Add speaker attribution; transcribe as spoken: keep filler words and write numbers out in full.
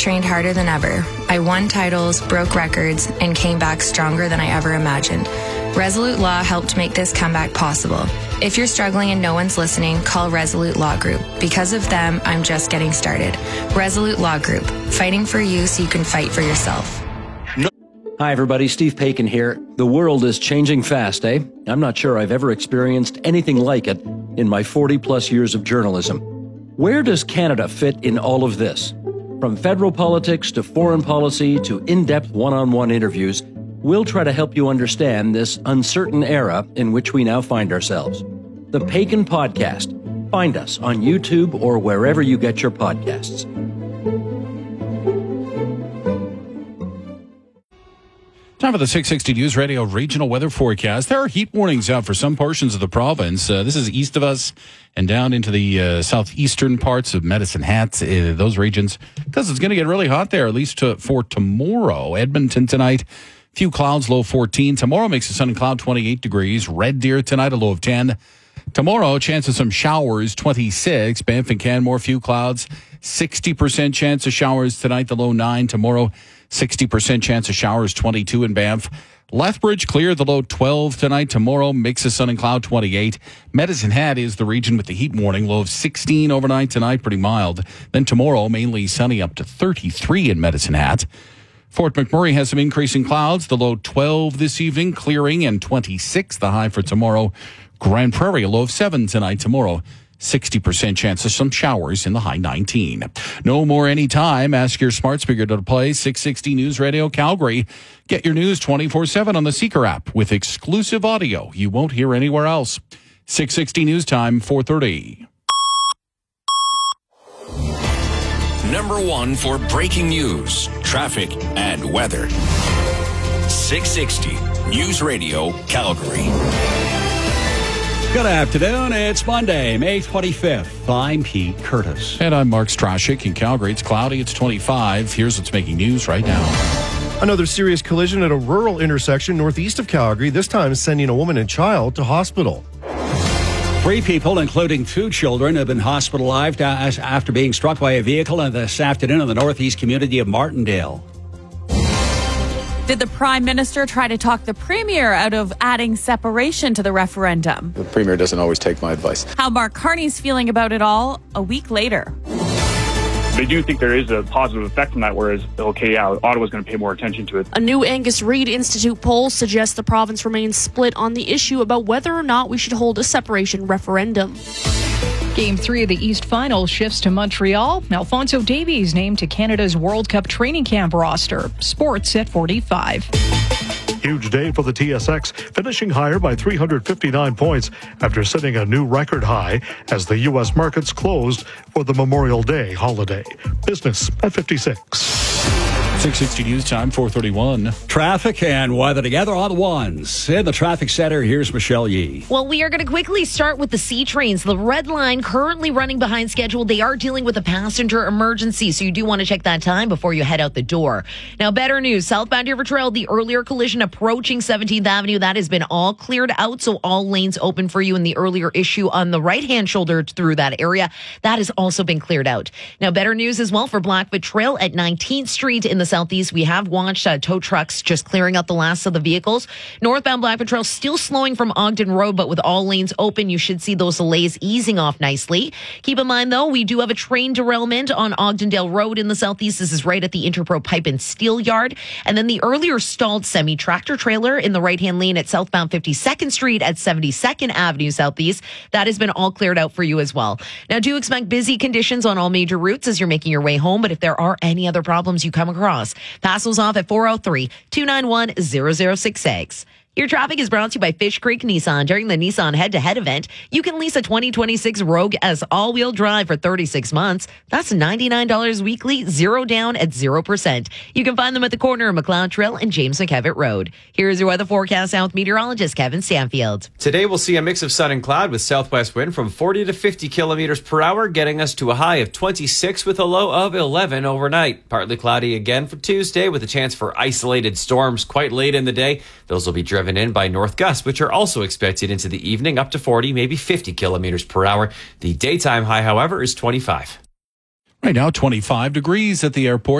Speaker 1: trained harder than ever. I won titles, broke records, and came back stronger than I ever imagined. Resolute Law helped make this comeback possible. If you're struggling and no one's listening, call Resolute Law Group. Because of them, I'm just getting started. Resolute Law Group, fighting for you so you can fight for yourself.
Speaker 2: Hi, everybody. Steve Paikin here. The world is changing fast, eh? I'm not sure I've ever experienced anything like it in my forty-plus years of journalism. Where does Canada fit in all of this? From federal politics to foreign policy to in-depth one-on-one interviews, we'll try to help you understand this uncertain era in which we now find ourselves. The Paikin Podcast. Find us on YouTube or wherever you get your podcasts.
Speaker 3: Time for the six sixty News Radio regional weather forecast. There are heat warnings out for some portions of the province. Uh, this is east of us and down into the uh, southeastern parts of Medicine Hat, uh, those regions, because it's going to get really hot there, at least to, for tomorrow. Edmonton tonight, few clouds, low fourteen. Tomorrow makes the sun and cloud, twenty-eight degrees. Red Deer tonight, a low of ten. Tomorrow, chance of some showers, twenty-six. Banff and Canmore, few clouds, sixty percent chance of showers tonight, the low nine. Tomorrow, sixty percent chance of showers, twenty-two in Banff. Lethbridge clear, the low twelve tonight. Tomorrow, mix of sun and cloud, twenty-eight. Medicine Hat is the region with the heat warning, low of sixteen overnight tonight, pretty mild. Then tomorrow, mainly sunny, up to thirty-three in Medicine Hat. Fort McMurray has some increasing clouds, the low twelve this evening, clearing, and twenty-six the high for tomorrow. Grand Prairie, a low of seven tonight. Tomorrow, sixty percent chance of some showers in the high nineteen. No more anytime. Ask your smart speaker to play six sixty News Radio Calgary. Get your news twenty-four seven on the Seeker app with exclusive audio you won't hear anywhere else. six sixty News Time, four thirty.
Speaker 4: Number one for breaking news, traffic, and weather. six sixty News Radio Calgary.
Speaker 5: Good afternoon. It's Monday, May twenty-fifth. I'm Pete Curtis.
Speaker 3: And I'm Mark Strashik in Calgary. It's cloudy. It's twenty-five. Here's what's making news right now.
Speaker 6: Another serious collision at a rural intersection northeast of Calgary, this time sending a woman and child to hospital.
Speaker 5: Three people, including two children, have been hospitalized after being struck by a vehicle this afternoon in the northeast community of Martindale.
Speaker 7: Did the Prime Minister try to talk the Premier out of adding separation to the referendum?
Speaker 8: The Premier doesn't always take my advice.
Speaker 7: How Mark Carney's feeling about it all a week later.
Speaker 9: They do think there is a positive effect from that, whereas, okay, yeah, Ottawa's going to pay more attention to it.
Speaker 10: A new Angus Reid Institute poll suggests the province remains split on the issue about whether or not we should hold a separation referendum.
Speaker 11: Game three of the East Final shifts to Montreal. Alphonso Davies named to Canada's World Cup training camp roster. Sports at forty-five.
Speaker 12: Huge day for the T S X, finishing higher by three hundred fifty-nine points after setting a new record high as the U S markets closed for the Memorial Day holiday. Business at fifty-six.
Speaker 3: six sixty News Time, four thirty-one.
Speaker 5: Traffic and weather together on the ones. In the traffic center, here's Michelle Yee.
Speaker 13: Well, we are going to quickly start with the C trains. The red line currently running behind schedule. They are dealing with a passenger emergency, so you do want to check that time before you head out the door. Now, better news. Southbound River Trail, the earlier collision approaching seventeenth Avenue, that has been all cleared out, so all lanes open for you. In the earlier issue on the right-hand shoulder through that area, that has also been cleared out. Now, better news as well for Blackfoot Trail at nineteenth Street in the southeast. We have watched uh, tow trucks just clearing out the last of the vehicles. Northbound Blackfoot Trail still slowing from Ogden Road, but with all lanes open, you should see those delays easing off nicely. Keep in mind, though, we do have a train derailment on Ogdendale Road in the southeast. This is right at the Interpro Pipe and Steel Yard. And then the earlier stalled semi-tractor trailer in the right-hand lane at southbound fifty-second Street at seventy-second Avenue Southeast. That has been all cleared out for you as well. Now, do expect busy conditions on all major routes as you're making your way home, but if there are any other problems you come across, pass those off at four oh three, two nine one, zero zero six six. Your traffic is brought to you by Fish Creek Nissan. During the Nissan head-to-head event, you can lease a twenty twenty-six Rogue S all-wheel drive for thirty-six months. That's ninety-nine dollars weekly, zero down at zero percent. You can find them at the corner of McLeod Trail and James McKevitt Road. Here's your weather forecast out with meteorologist Kevin Stanfield.
Speaker 14: Today we'll see a mix of sun and cloud with southwest wind from forty to fifty kilometers per hour, getting us to a high of twenty-six with a low of eleven overnight. Partly cloudy again for Tuesday with a chance for isolated storms quite late in the day. Those will be driven in by north gusts, which are also expected into the evening, up to forty, maybe fifty kilometers per hour. The daytime high, however, is twenty-five.
Speaker 3: Right now, twenty-five degrees at the airport.